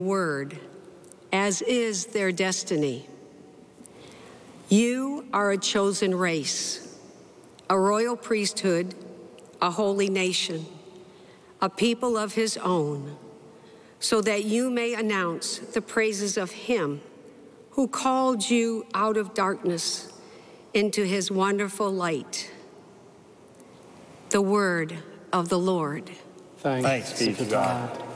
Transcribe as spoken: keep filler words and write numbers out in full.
word, as is their destiny. You are a chosen race, a royal priesthood, a holy nation, a people of his own, so that you may announce the praises of him who called you out of darkness into his wonderful light. The word of the Lord. Thanks, Thanks be to God. God.